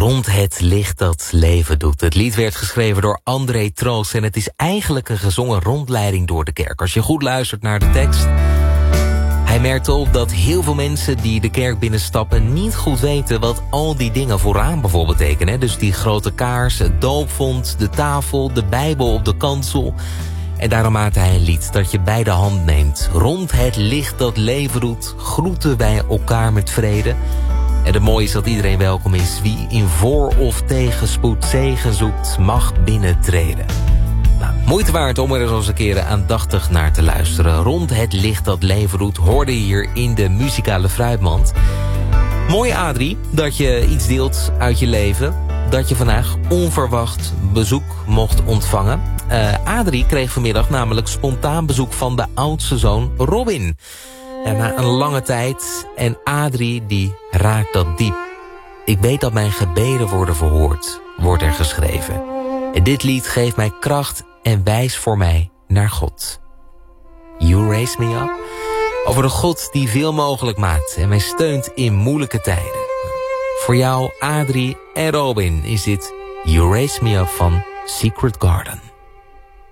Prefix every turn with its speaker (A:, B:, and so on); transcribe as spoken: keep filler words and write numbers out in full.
A: Rond het licht dat leven doet. Het lied werd geschreven door André Troost en het is eigenlijk een gezongen rondleiding door de kerk. Als je goed luistert naar de tekst. Hij merkte op dat heel veel mensen die de kerk binnenstappen niet goed weten wat al die dingen vooraan bijvoorbeeld betekenen. Dus die grote kaars, het doopvont, de tafel, de Bijbel op de kansel. En daarom maakte hij een lied dat je bij de hand neemt. Rond het licht dat leven doet, groeten wij elkaar met vrede. En het mooie is dat iedereen welkom is. Wie in voor- of tegenspoed zegen zoekt, mag binnentreden. Nou, moeite waard om er eens een keer aandachtig naar te luisteren. Rond het licht dat leven doet, hoorde je hier in de muzikale fruitmand. Mooi, Adrie, dat je iets deelt uit je leven. Dat je vandaag onverwacht bezoek mocht ontvangen. Uh, Adrie kreeg vanmiddag namelijk spontaan bezoek van de oudste zoon Robin. En na een lange tijd. En Adrie die raakt dat diep. Ik weet dat mijn gebeden worden verhoord, wordt er geschreven. En dit lied geeft mij kracht en wijst voor mij naar God. You raise me up. Over de God die veel mogelijk maakt en mij steunt in moeilijke tijden. Voor jou, Adrie en Robin, is dit You Raise Me Up van Secret Garden.